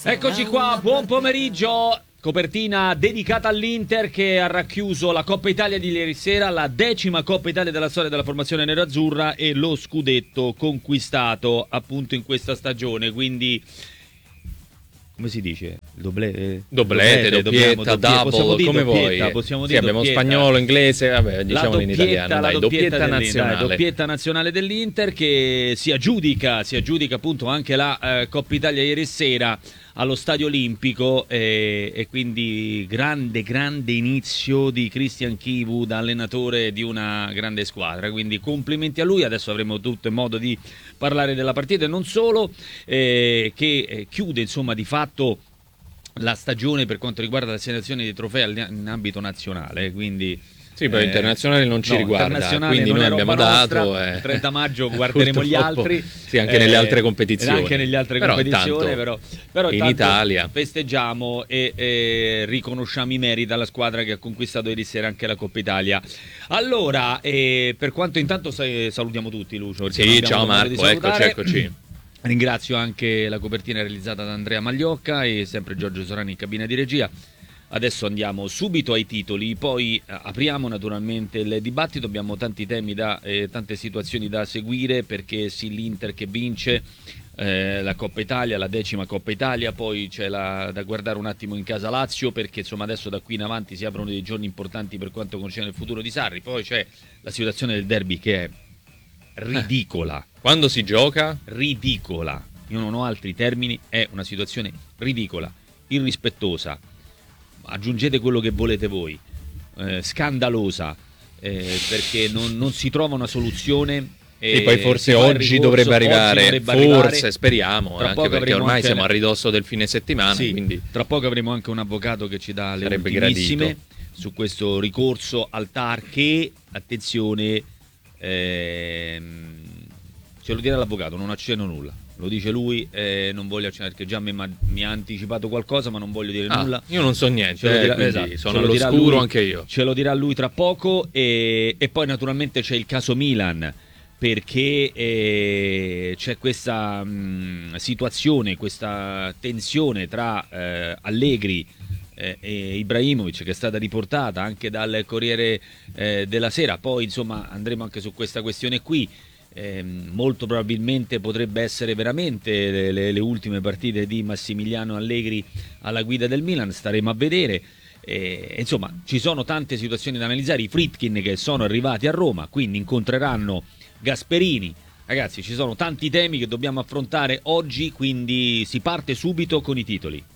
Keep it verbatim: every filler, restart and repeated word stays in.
Eccoci qua, buon pomeriggio. Copertina dedicata all'Inter che ha racchiuso la Coppa Italia di ieri sera, la decima Coppa Italia della storia della formazione nerazzurra e lo scudetto conquistato appunto in questa stagione, quindi come si dice? Doble, Doblete, doppietta, double, come vuoi. Possiamo sì, dire abbiamo doppietta. Spagnolo, inglese, vabbè, diciamolo in italiano. La dai, doppietta, doppietta nazionale. nazionale. Dai, doppietta nazionale dell'Inter che si aggiudica, si aggiudica appunto anche la eh, Coppa Italia ieri sera allo Stadio Olimpico eh, e quindi grande, grande inizio di Christian Chivu da allenatore di una grande squadra, quindi complimenti a lui. Adesso avremo tutto modo di parlare della partita e non solo, eh, che eh, chiude insomma di fatto la stagione per quanto riguarda l'assegnazione dei trofei in ambito nazionale, quindi sì, poi eh, internazionale non ci no, riguarda, quindi noi abbiamo dato il eh, trenta maggio guarderemo gli altri, sì, anche eh, nelle altre competizioni, anche negli altre però competizioni, intanto, però, però in Italia festeggiamo e, e riconosciamo i meriti alla squadra che ha conquistato ieri sera anche la Coppa Italia. Allora, eh, per quanto intanto salutiamo tutti, Lucio. Sì, ciao Marco, eccoci, eccoci. Ringrazio anche la copertina realizzata da Andrea Magliocca e sempre Giorgio Sorani in cabina di regia. Adesso andiamo subito ai titoli, poi apriamo naturalmente il dibattito, abbiamo tanti temi, da, eh, tante situazioni da seguire, perché sì, l'Inter che vince eh, la Coppa Italia, la decima Coppa Italia, poi c'è la, da guardare un attimo in casa Lazio, perché insomma adesso da qui in avanti si aprono dei giorni importanti per quanto concerne il futuro di Sarri, poi c'è la situazione del derby che è ridicola. Quando si gioca? Ridicola, io non ho altri termini, è una situazione ridicola, irrispettosa. Aggiungete quello che volete voi, eh, scandalosa, eh, perché non, non si trova una soluzione. E poi forse oggi, ricorso, dovrebbe arrivare, oggi dovrebbe forse arrivare. Speriamo, eh, anche perché ormai siamo a ridosso del fine settimana. Sì, quindi tra poco avremo anche un avvocato che ci dà le sarebbe ultimissime gradito su questo ricorso al T A R che, attenzione, ehm, ce lo dirà l'avvocato, non accenno nulla. Lo dice lui, eh, non voglio accennare perché già mi, mi ha anticipato qualcosa, ma non voglio dire ah, nulla. Io non so niente, eh, dirà, quindi esatto, sono all'oscuro anche io. Ce lo dirà lui tra poco e, e poi naturalmente c'è il caso Milan, perché eh, c'è questa mh, situazione, questa tensione tra eh, Allegri eh, e Ibrahimovic che è stata riportata anche dal Corriere eh, della Sera. Poi insomma andremo anche su questa questione qui. Eh, molto probabilmente potrebbe essere veramente le, le, le ultime partite di Massimiliano Allegri alla guida del Milan, staremo a vedere. Eh, insomma, ci sono tante situazioni da analizzare. I Friedkin che sono arrivati a Roma, quindi incontreranno Gasperini. Ragazzi, ci sono tanti temi che dobbiamo affrontare oggi, quindi si parte subito con i titoli.